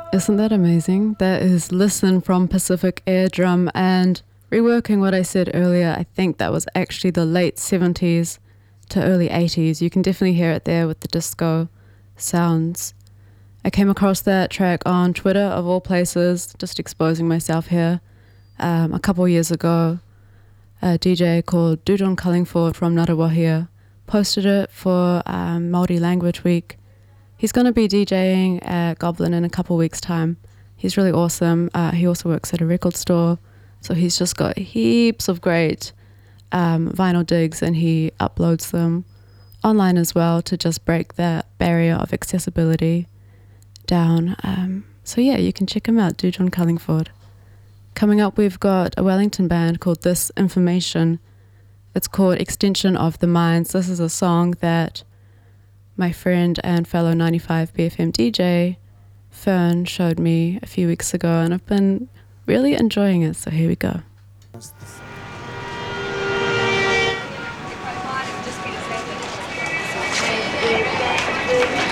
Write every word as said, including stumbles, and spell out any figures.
Isn't that amazing? That is Listen from Pacific Air Drum, and reworking what I said earlier, I think that was actually the late seventies to early eighties. You can definitely hear it there with the disco sounds. I came across that track on Twitter, of all places, just exposing myself here. Um, a couple years ago, a D J called Dujon Cullingford from Ngaruawahia posted it for um, Māori Language Week. He's going to be DJing at Goblin in a couple weeks' time. He's really awesome. Uh, he also works at a record store, so he's just got heaps of great um, vinyl digs, and he uploads them online as well to just break that barrier of accessibility down. Um, so yeah, you can check him out, Dujon Cullingford. Coming up, we've got a Wellington band called This Information. It's called Extension of the Minds. This is a song that my friend and fellow ninety-five B F M D J, Fern, showed me a few weeks ago, and I've been really enjoying it, so here we go.